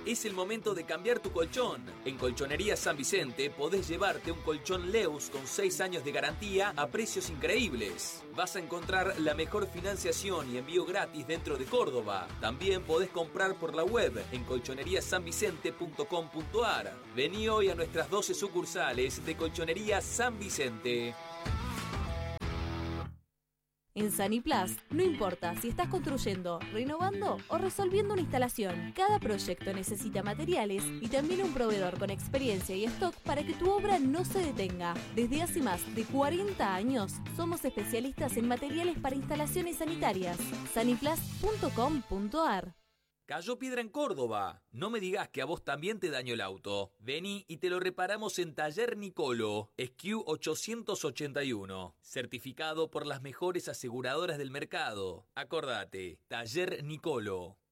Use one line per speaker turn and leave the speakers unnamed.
Es el momento de cambiar tu colchón. En Colchonería San Vicente podés llevarte un colchón Leus con 6 años de garantía a precios increíbles. Vas a encontrar la mejor financiación y envío gratis dentro de Córdoba. También podés comprar por la web en colchoneriasanvicente.com.ar. Vení hoy a nuestras 12 sucursales de Colchonería San Vicente.
En Saniplas, no importa si estás construyendo, renovando o resolviendo una instalación, cada proyecto necesita materiales y también un proveedor con experiencia y stock para que tu obra no se detenga. Desde hace más de 40 años, somos especialistas en materiales para instalaciones sanitarias. saniplas.com.ar.
Cayó piedra en Córdoba. No me digas que a vos también te dañó el auto. Vení y te lo reparamos en Taller Nicolo, SQ 881. Certificado por las mejores aseguradoras del mercado. Acordate, Taller Nicolo.